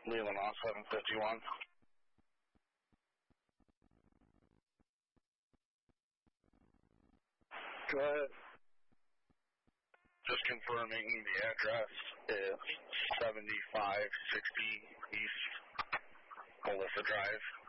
Leland off 751. Go ahead. Just confirming the address is 7560 East Melissa Drive.